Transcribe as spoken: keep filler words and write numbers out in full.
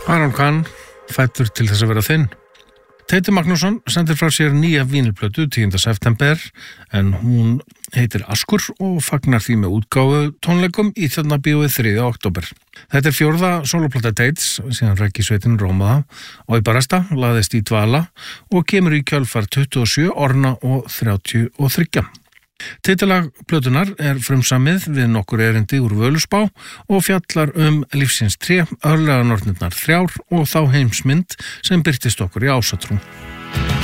Aron Kahn, fæddur til þess að vera þinn. Teitur Magnússon sendir frá sér nýja vínilplötu tíunda september en hún heitir Askur og fagnar því með útgáfu tónleikum í Tjarnarbíói þriðja október. Þetta er fjórða sóloplata Teits síðan rækisveitin Rómaða og í barasta laðist í dvala og kemur í kjölfar tuttugu og sjö, orna og þrjátíu og þrjú. Titilag plötunar er frumsamið við nokkur erindi úr Völuspá og fjallar um lífsins tré, örlaganornirnar þrjár og þá heimsmynd sem birtist okkur í Ásatrú.